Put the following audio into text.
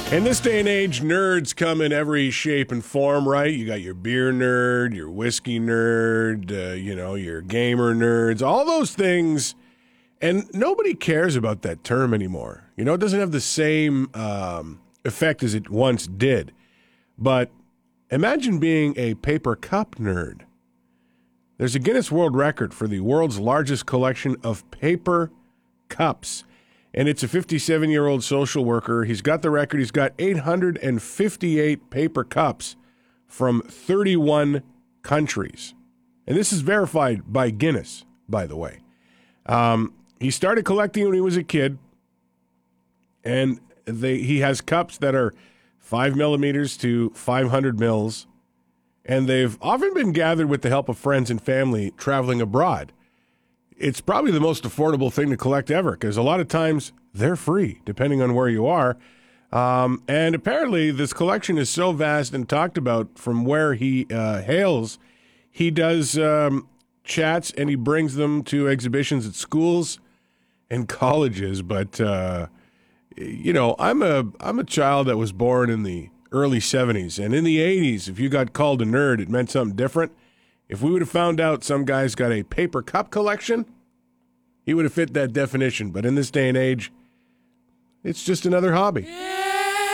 In this day and age, nerds come in every shape and form, right? You got your beer nerd, your whiskey nerd, your gamer nerds, all those things. And nobody cares about that term anymore. It doesn't have the same effect as it once did. But imagine being a paper cup nerd. There's a Guinness World Record for the world's largest collection of paper cups. And it's a 57-year-old social worker. He's got the record. He's got 858 paper cups from 31 countries. And this is verified by Guinness, by the way. He started collecting when he was a kid. And he has cups that are 5 millimeters to 500 mils. And they've often been gathered with the help of friends and family traveling abroad. It's probably the most affordable thing to collect ever because a lot of times they're free, depending on where you are. And apparently this collection is so vast and talked about from where he hails. He does chats and he brings them to exhibitions at schools and colleges. But, I'm a child that was born in the early 70s. And in the 80s, if you got called a nerd, it meant something different. If we would have found out some guy's got a paper cup collection, he would have fit that definition. But in this day and age, it's just another hobby. Yeah.